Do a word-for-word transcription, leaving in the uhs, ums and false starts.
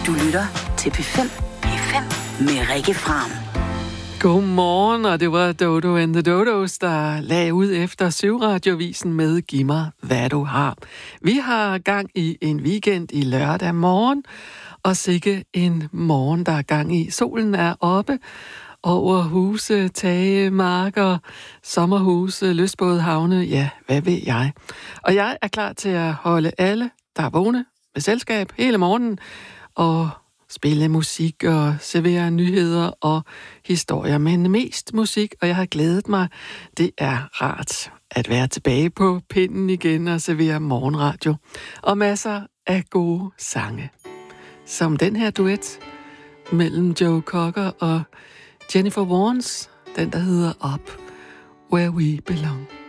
Du lytter til P fem. P fem med Rikke Fram. Godmorgen, og det var Dodo and the Dodos, der lagde ud efter Syvradiovisen med Giv mig, hvad du har. Vi har gang i en weekend i lørdag morgen, og sikke en morgen, der er gang i. Solen er oppe over huse, tage, marker, sommerhuse, lystbåde, havne, ja, hvad ved jeg. Og jeg er klar til at holde alle, der er vågne, med selskab hele morgenen, og spille musik og servere nyheder og historier, men mest musik, og jeg har glædet mig. Det er rart at være tilbage på pinden igen og servere morgenradio, og masser af gode sange. Som den her duet mellem Joe Cocker og Jennifer Warnes, den der hedder Up Where We Belong.